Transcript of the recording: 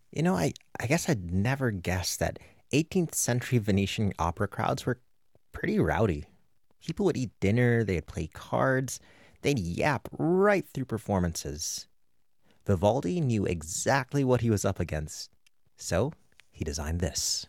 I guess I'd never guessed that 18th century Venetian opera crowds were pretty rowdy. People would eat dinner, they'd play cards, they'd yap right through performances. Vivaldi knew exactly what he was up against, so he designed this.